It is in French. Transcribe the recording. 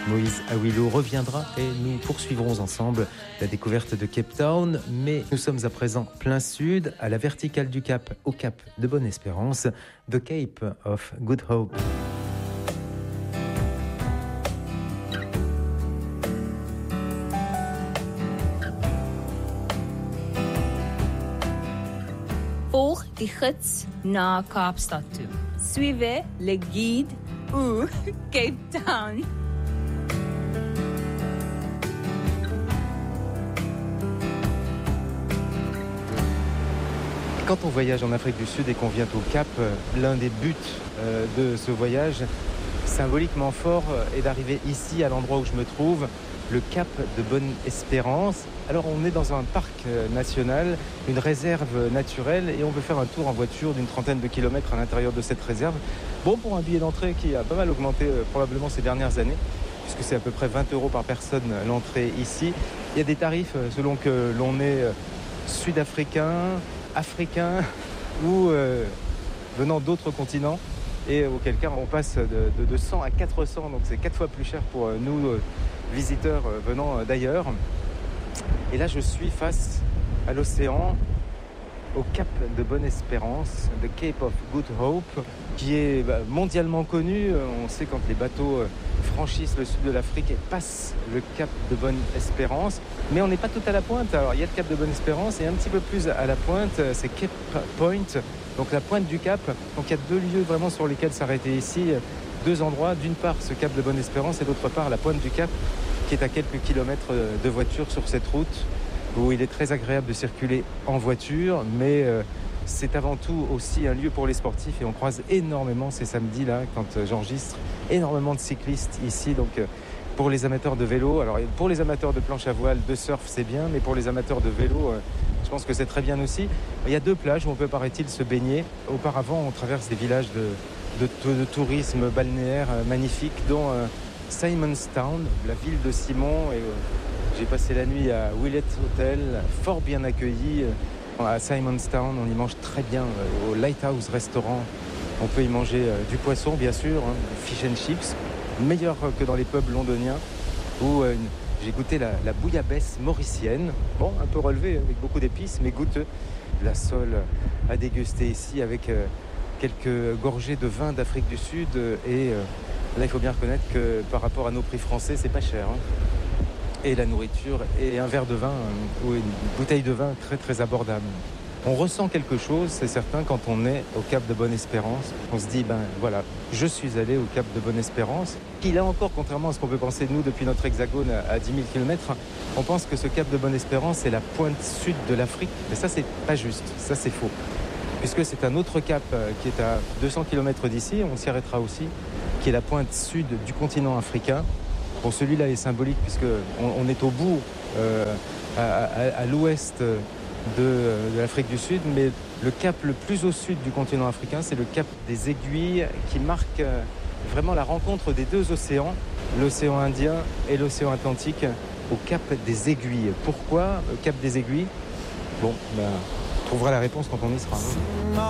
Moïse Awilo reviendra et nous poursuivrons ensemble la découverte de Cape Town. Mais nous sommes à présent plein sud, à la verticale du Cap, au Cap de Bonne-Espérance, The Cape of Good Hope. Volg die gids na Kaapstad toe. Suivez le guide ou Cape Town. Quand on voyage en Afrique du Sud et qu'on vient au Cap, l'un des buts de ce voyage, symboliquement fort, est d'arriver ici, à l'endroit où je me trouve, le Cap de Bonne-Espérance. Alors on est dans un parc national, une réserve naturelle, et on veut faire un tour en voiture d'une trentaine de kilomètres à l'intérieur de cette réserve. Bon, pour un billet d'entrée qui a pas mal augmenté probablement ces dernières années, puisque c'est à peu près 20 € par personne l'entrée ici. Il y a des tarifs selon que l'on est sud-africain, africain ou venant d'autres continents, et auquel cas on passe de 100 à 400, donc c'est 4 fois plus cher pour nous visiteurs venant d'ailleurs. Et là je suis face à l'océan, au Cap de Bonne-Espérance, the Cape of Good Hope, qui est mondialement connu. On sait quand les bateaux franchissent le sud de l'Afrique et passent le Cap de Bonne-Espérance. Mais on n'est pas tout à la pointe. Alors il y a le Cap de Bonne-Espérance et un petit peu plus à la pointe, c'est Cape Point, donc la pointe du Cap. Donc il y a deux lieux vraiment sur lesquels s'arrêter ici, deux endroits. D'une part ce Cap de Bonne-Espérance et d'autre part la pointe du Cap, qui est à quelques kilomètres de voiture sur cette route, où il est très agréable de circuler en voiture, mais c'est avant tout aussi un lieu pour les sportifs, et on croise énormément ces samedis-là, quand j'enregistre, énormément de cyclistes ici. Donc pour les amateurs de vélo, alors pour les amateurs de planche à voile, de surf, c'est bien, mais pour les amateurs de vélo, je pense que c'est très bien aussi. Il y a deux plages où on peut, paraît-il, se baigner. Auparavant, on traverse des villages de tourisme balnéaire magnifiques, dont Simonstown, la ville de Simon, et j'ai passé la nuit à Willett Hotel, fort bien accueilli à Simonstown. On y mange très bien au Lighthouse Restaurant. On peut y manger du poisson, bien sûr, fish and chips, meilleur que dans les pubs londoniens, où j'ai goûté la bouillabaisse mauricienne. Bon, un peu relevée, avec beaucoup d'épices, mais goûteux. La sole à déguster ici, avec quelques gorgées de vin d'Afrique du Sud. Et là, il faut bien reconnaître que par rapport à nos prix français, c'est pas cher. Et la nourriture, et un verre de vin ou une bouteille de vin très très abordable. On ressent quelque chose, c'est certain, quand on est au Cap de Bonne-Espérance. On se dit, voilà, je suis allé au Cap de Bonne-Espérance. Qui là encore, contrairement à ce qu'on peut penser nous depuis notre hexagone à 10 000 km, on pense que ce Cap de Bonne-Espérance c'est la pointe sud de l'Afrique. Mais ça, c'est pas juste, ça c'est faux. Puisque c'est un autre cap qui est à 200 km d'ici, on s'y arrêtera aussi, qui est la pointe sud du continent africain. Bon, celui-là est symbolique puisqu'on est au bout, à l'ouest de l'Afrique du Sud, mais le cap le plus au sud du continent africain, c'est le Cap des Aiguilles, qui marque vraiment la rencontre des deux océans, l'océan Indien et l'océan Atlantique, au Cap des Aiguilles. Pourquoi Cap des Aiguilles ? Bon, on trouvera la réponse quand on y sera.